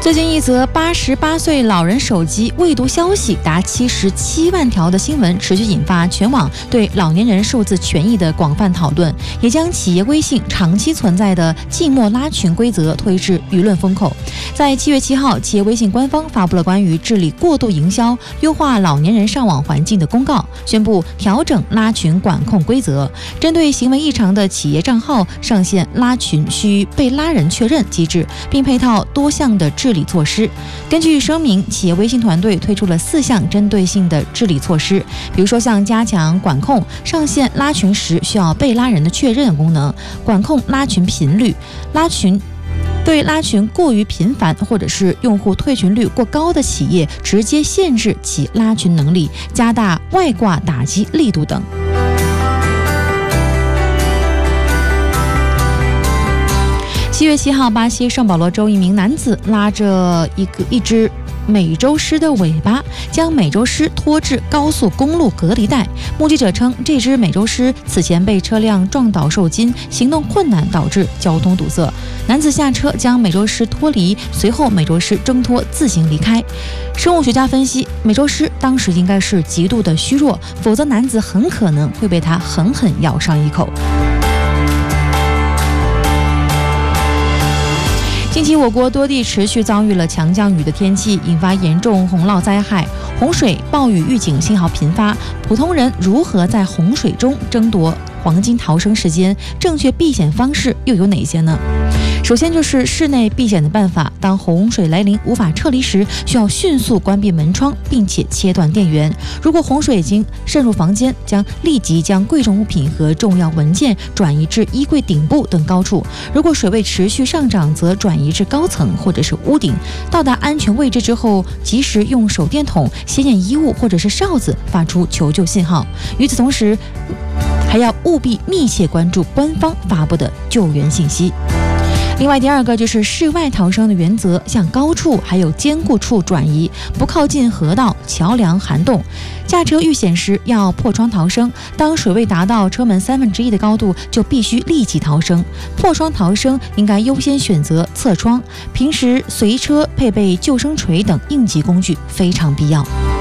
最近一则88岁老人手机未读消息达77万条的新闻，持续引发全网对老年人数字权益的广泛讨论，也将企业微信长期存在的静默拉群规则推至舆论风口。在7月7号，企业微信官方发布了关于治理过度营销、优化老年人上网环境的公告，宣布调整拉群管控规则，针对行为异常的企业账号上线拉群需被拉人确认机制，并配套多项的治理措施。根据声明，企业微信团队推出了4项针对性的治理措施，比如说像加强管控上线拉群时需要被拉人的确认功能，管控拉群频率，对拉群过于频繁或者是用户退群率过高的企业，直接限制其拉群能力，加大外挂打击力度等。7月7号，巴西圣保罗州一名男子拉着一只美洲狮的尾巴，将美洲狮拖至高速公路隔离带。目击者称，这只美洲狮此前被车辆撞倒受惊，行动困难，导致交通堵塞。男子下车将美洲狮脱离，随后美洲狮挣脱自行离开。生物学家分析，美洲狮当时应该是极度的虚弱，否则男子很可能会被它狠狠咬上一口。近期我国多地持续遭遇了强降雨的天气，引发严重洪涝灾害，洪水、暴雨预警信号频发。普通人如何在洪水中争夺黄金逃生时间？正确避险方式又有哪些呢？首先就是室内避险的办法，当洪水来临无法撤离时，需要迅速关闭门窗，并且切断电源。如果洪水已经渗入房间，立即将贵重物品和重要文件转移至衣柜顶部等高处。如果水位持续上涨，则转移至高层或者是屋顶。到达安全位置之后，及时用手电筒、显眼衣物或者是哨子发出求救信号。与此同时，还要务必密切关注官方发布的救援信息。另外，第二个就是室外逃生的原则，向高处还有坚固处转移，不靠近河道、桥梁、涵洞。驾车遇险时要破窗逃生，当水位达到车门1/3的高度，就必须立即逃生。破窗逃生应该优先选择侧窗，平时随车配备救生锤等应急工具非常必要。